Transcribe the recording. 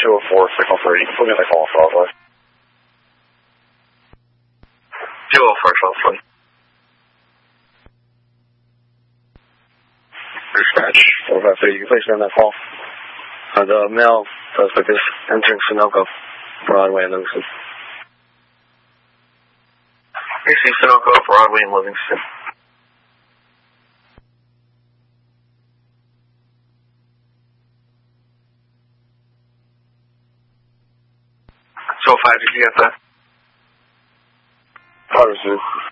204, signal 3. Put me on the call, Broadway. 204, Southway. Dispatch 453, you can place me on that call. The male suspect is entering Sunoco, Broadway, and Livingston. AC Sunoco, Broadway, and Livingston. So 5, did you get that? Hard received.